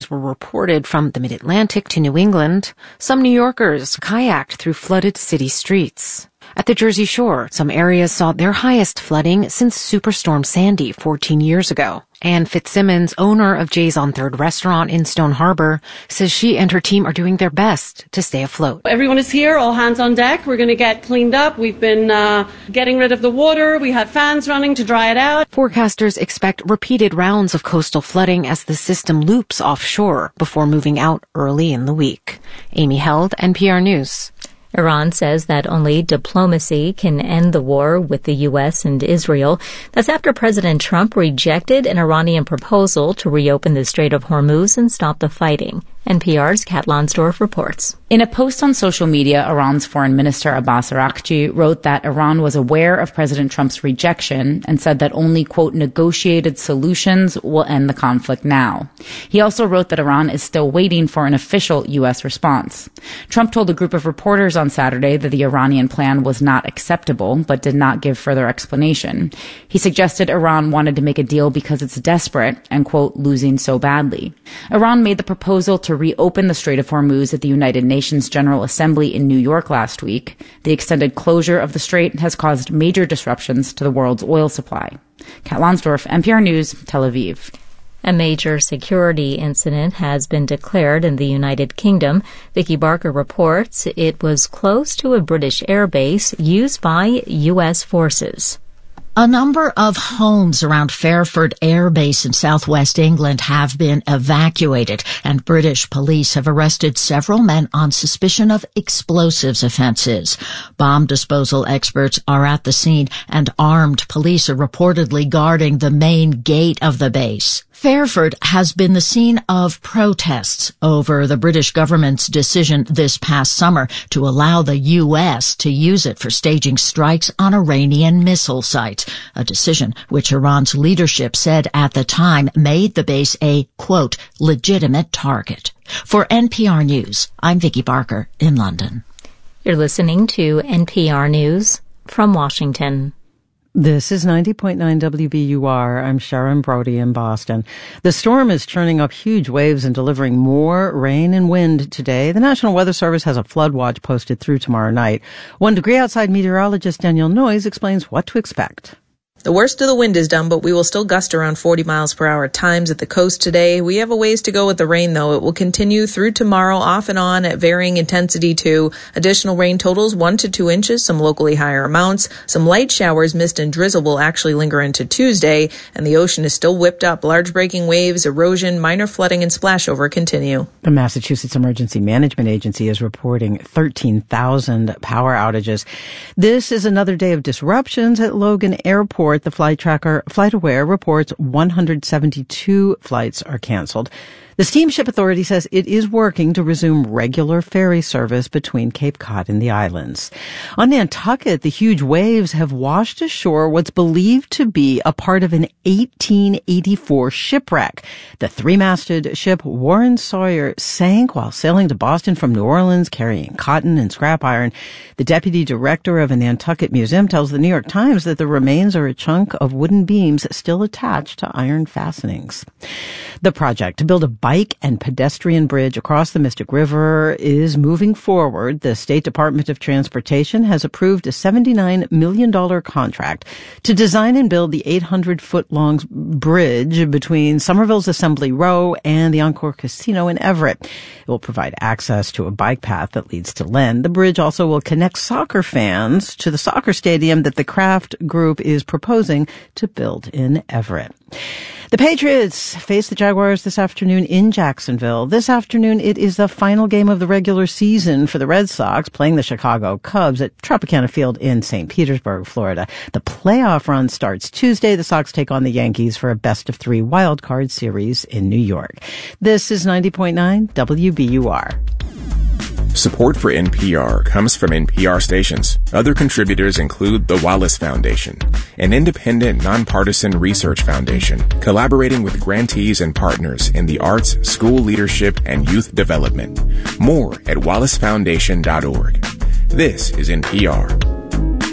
flashes were reported from the Mid-Atlantic to New England. Some New Yorkers kayaked through flooded city streets. At the Jersey Shore, some areas saw their highest flooding since Superstorm Sandy 14 years ago. Ann Fitzsimmons, owner of Jay's on 3rd restaurant in Stone Harbor, says she and her team are doing their best to stay afloat. Everyone is here, all hands on deck. We're going to get cleaned up. We've been getting rid of the water. We have fans running to dry it out. Forecasters expect repeated rounds of coastal flooding as the system loops offshore before moving out early in the week. Amy Held, NPR News. Iran says that only diplomacy can end the war with the U.S. and Israel. That's after President Trump rejected an Iranian proposal to reopen the Strait of Hormuz and stop the fighting. NPR's Kat Lonsdorf reports. In a post on social media, Iran's Foreign Minister Abbas Araghchi wrote that Iran was aware of President Trump's rejection and said that only, quote, negotiated solutions will end the conflict now. He also wrote that Iran is still waiting for an official U.S. response. Trump told a group of reporters on Saturday that the Iranian plan was not acceptable, but did not give further explanation. He suggested Iran wanted to make a deal because it's desperate and, quote, losing so badly. Iran made the proposal to reopen the Strait of Hormuz at the United Nations General Assembly in New York last week. The extended closure of the strait has caused major disruptions to the world's oil supply. Kat Lonsdorf, NPR News, Tel Aviv. A major security incident has been declared in the United Kingdom. Vicky Barker reports it was close to a British airbase used by U.S. forces. A number of homes around Fairford Air Base in southwest England have been evacuated, and British police have arrested several men on suspicion of explosives offenses. Bomb disposal experts are at the scene, and armed police are reportedly guarding the main gate of the base. Fairford has been the scene of protests over the British government's decision this past summer to allow the U.S. to use it for staging strikes on Iranian missile sites, a decision which Iran's leadership said at the time made the base a, quote, legitimate target. For NPR News, I'm Vicky Barker in London. You're listening to NPR News from Washington. This is 90.9 WBUR. I'm Sharon Brody in Boston. The storm is churning up huge waves and delivering more rain and wind today. The National Weather Service has a flood watch posted through tomorrow night. 1 degree outside meteorologist Danielle Noyes explains what to expect. The worst of the wind is done, but we will still gust around 40 miles per hour at times at the coast today. We have a ways to go with the rain, though. It will continue through tomorrow, off and on at varying intensity too. Additional rain totals 1 to 2 inches, some locally higher amounts. Some light showers, mist and drizzle will actually linger into Tuesday, and the ocean is still whipped up. Large breaking waves, erosion, minor flooding, and splashover continue. The Massachusetts Emergency Management Agency is reporting 13,000 power outages. This is another day of disruptions at Logan Airport. The flight tracker FlightAware reports 172 flights are canceled. The Steamship Authority says it is working to resume regular ferry service between Cape Cod and the islands. On Nantucket, the huge waves have washed ashore what's believed to be a part of an 1884 shipwreck. The three-masted ship Warren Sawyer sank while sailing to Boston from New Orleans, carrying cotton and scrap iron. The deputy director of a Nantucket museum tells the New York Times that the remains are a chunk of wooden beams still attached to iron fastenings. The project to build a bike and pedestrian bridge across the Mystic River is moving forward. The State Department of Transportation has approved a $79 million contract to design and build the 800-foot-long bridge between Somerville's Assembly Row and the Encore Casino in Everett. It will provide access to a bike path that leads to Len. The bridge also will connect soccer fans to the soccer stadium that the Kraft Group is proposing to build in Everett. The Patriots face the Jaguars this afternoon in Jacksonville. This afternoon, it is the final game of the regular season for the Red Sox, playing the Chicago Cubs at Tropicana Field in St. Petersburg, Florida. The playoff run starts Tuesday. The Sox take on the Yankees for a best-of-3 wild card series in New York. This is 90.9 WBUR. Support for NPR comes from NPR stations. Other contributors include the Wallace Foundation, an independent, nonpartisan research foundation collaborating with grantees and partners in the arts, school leadership, and youth development. More at wallacefoundation.org. This is NPR.